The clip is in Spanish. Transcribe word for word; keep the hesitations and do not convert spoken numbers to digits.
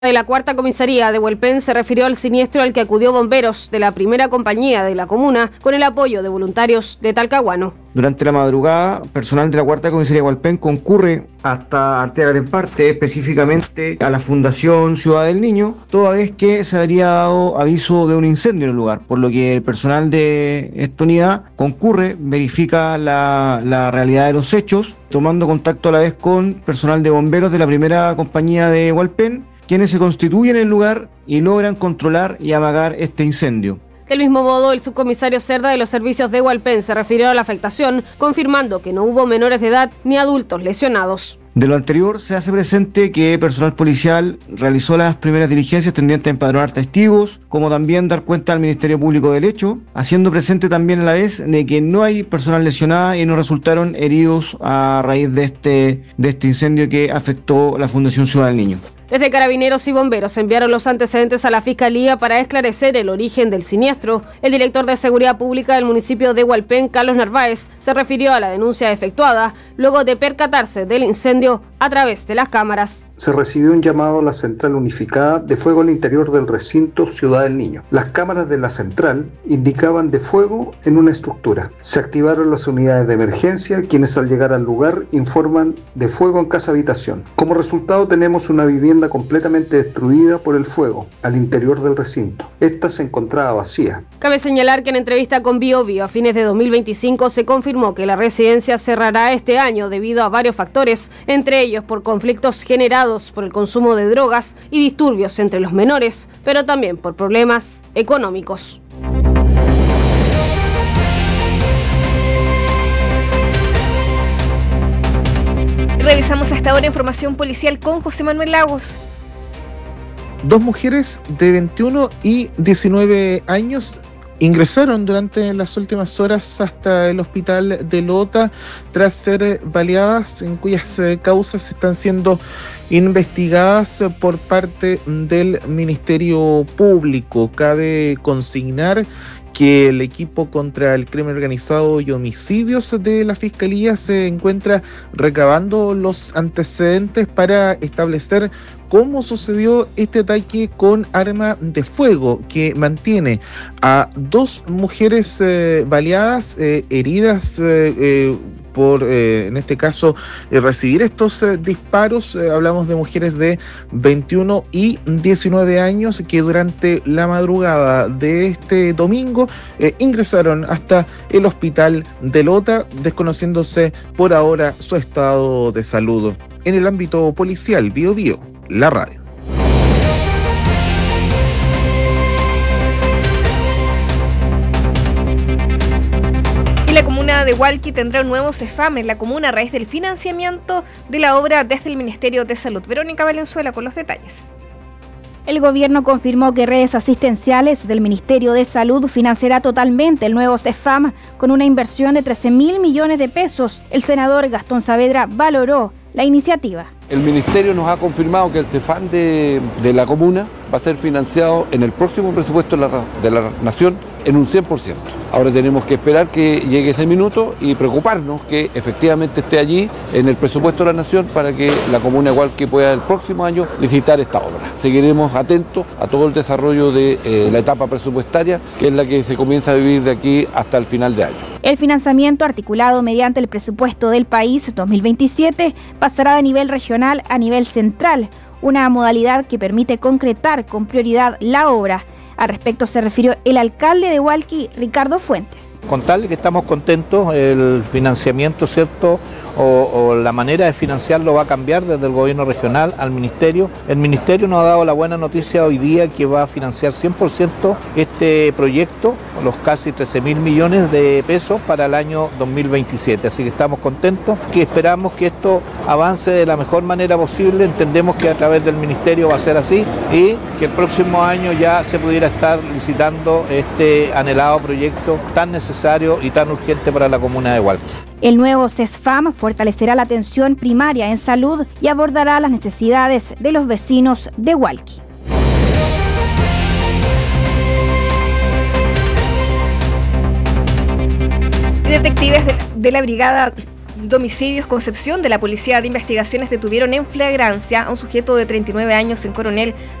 De la cuarta comisaría de Hualpén se refirió al siniestro al que acudió bomberos de la primera compañía de la comuna con el apoyo de voluntarios de Talcahuano. Durante la madrugada, personal de la cuarta comisaría de Hualpén concurre hasta Arteaga en parte, específicamente a la Fundación Ciudad del Niño, toda vez que se habría dado aviso de un incendio en el lugar, por lo que el personal de esta unidad concurre, verifica la, la realidad de los hechos, tomando contacto a la vez con personal de bomberos de la primera compañía de Hualpén, quienes se constituyen en el lugar y logran controlar y amagar este incendio. Del mismo modo, el subcomisario Cerda de los servicios de Hualpén se refirió a la afectación, confirmando que no hubo menores de edad ni adultos lesionados. De lo anterior, se hace presente que personal policial realizó las primeras diligencias tendientes a empadronar testigos, como también dar cuenta al Ministerio Público del hecho, haciendo presente también a la vez de que no hay personal lesionada y no resultaron heridos a raíz de este, de este incendio que afectó la Fundación Ciudad del Niño. Desde Carabineros y Bomberos enviaron los antecedentes a la Fiscalía para esclarecer el origen del siniestro. El director de Seguridad Pública del municipio de Hualpén, Carlos Narváez, se refirió a la denuncia efectuada luego de percatarse del incendio a través de las cámaras. Se recibió un llamado a la central unificada de fuego al interior del recinto Ciudad del Niño. Las cámaras de la central indicaban de fuego en una estructura. Se activaron las unidades de emergencia, quienes al llegar al lugar informan de fuego en casa habitación. Como resultado tenemos una vivienda completamente destruida por el fuego al interior del recinto. Esta se encontraba vacía. Cabe señalar que en entrevista con Bio Bio a fines de dos mil veinticinco se confirmó que la residencia cerrará este año debido a varios factores, entre ellos por conflictos generados por el consumo de drogas y disturbios entre los menores, pero también por problemas económicos. Revisamos hasta ahora información policial con José Manuel Lagos. Dos mujeres de veintiuno y diecinueve años ingresaron durante las últimas horas hasta el hospital de Lota tras ser baleadas, en cuyas causas están siendo investigadas por parte del Ministerio Público. Cabe consignar que el equipo contra el crimen organizado y homicidios de la Fiscalía se encuentra recabando los antecedentes para establecer cómo sucedió este ataque con arma de fuego que mantiene a dos mujeres eh, baleadas, eh, heridas eh, eh, por, eh, en este caso, eh, recibir estos eh, disparos. Eh, hablamos de mujeres de veintiuno y diecinueve años que durante la madrugada de este domingo eh, ingresaron hasta el hospital de Lota, desconociéndose por ahora su estado de salud. En el ámbito policial, Bio Bio, la radio. Y la comuna de Hualqui tendrá un nuevo CEFAM en la comuna a raíz del financiamiento de la obra desde el Ministerio de Salud. Verónica Valenzuela con los detalles. El gobierno confirmó que Redes Asistenciales del Ministerio de Salud financiará totalmente el nuevo CEFAM con una inversión de trece mil millones de pesos. El senador Gastón Saavedra valoró la iniciativa. El Ministerio nos ha confirmado que el CEFAM de, de la comuna va a ser financiado en el próximo presupuesto de la, de la Nación en un cien por ciento. Ahora tenemos que esperar que llegue ese minuto y preocuparnos que efectivamente esté allí en el presupuesto de la Nación para que la comuna igual que pueda el próximo año licitar esta obra. Seguiremos atentos a todo el desarrollo de eh, la etapa presupuestaria, que es la que se comienza a vivir de aquí hasta el final de año. El financiamiento articulado mediante el presupuesto del país dos mil veintisiete pasará de nivel regional a nivel central, una modalidad que permite concretar con prioridad la obra. Al respecto se refirió el alcalde de Hualqui, Ricardo Fuentes. Contarle que estamos contentos, el financiamiento, ¿cierto?, o, o la manera de financiarlo va a cambiar desde el gobierno regional al ministerio. El ministerio nos ha dado la buena noticia hoy día que va a financiar cien por ciento este proyecto, los casi trece mil millones de pesos para el año dos mil veintisiete. Así que estamos contentos, que esperamos que esto avance de la mejor manera posible. Entendemos que a través del ministerio va a ser así y que el próximo año ya se pudiera estar licitando este anhelado proyecto tan necesario y tan urgente para la comuna de Hualqui. El nuevo CESFAM fortalecerá la atención primaria en salud y abordará las necesidades de los vecinos de Hualqui. Detectives de, de la brigada de Homicidios Concepción de la Policía de Investigaciones detuvieron en flagrancia a un sujeto de treinta y nueve años en Coronel